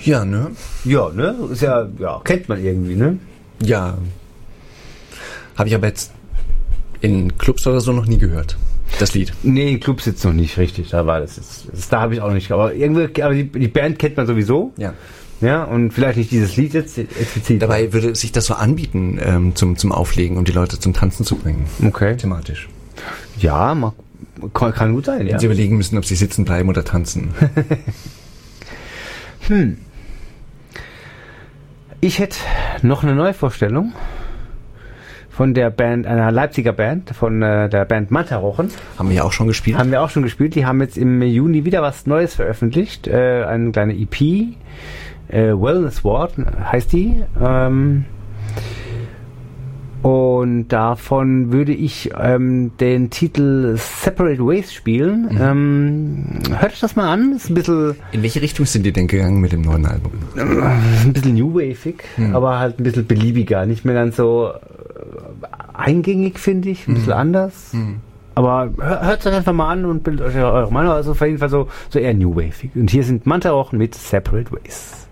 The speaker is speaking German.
Ja, ne? Ja, ne? Ist ja, kennt man irgendwie, ne? Ja. Habe ich aber jetzt in Clubs oder so noch nie gehört, das Lied. Nee, in Clubs jetzt noch nicht, richtig. Da war das jetzt. Da habe ich auch nicht. Aber irgendwie, die Band kennt man sowieso. Ja. Ja, und vielleicht nicht dieses Lied jetzt explizit. Dabei würde sich das so anbieten, zum Auflegen, um die Leute zum Tanzen zu bringen. Okay. Thematisch. Ja, kann gut sein, Wenn sie überlegen müssen, ob sie sitzen bleiben oder tanzen. Ich hätte noch eine Neuvorstellung von der Band, einer Leipziger Band, von der Band Matarochen. Haben wir ja auch schon gespielt. Haben wir auch schon gespielt. Die haben jetzt im Juni wieder was Neues veröffentlicht. Eine kleine EP. Wellness Ward heißt die. Und davon würde ich den Titel Separate Ways spielen. Hört euch das mal an. Ist ein bisschen. In welche Richtung sind die denn gegangen mit dem neuen Album? Ein bisschen New Wave-ig, aber halt ein bisschen beliebiger. Nicht mehr ganz so eingängig, finde ich. Ein bisschen anders. Aber hört es euch einfach mal an und bildet euch eure Meinung. Also auf jeden Fall so eher New Wave-ig. Und hier sind Matarochen mit Separate Ways.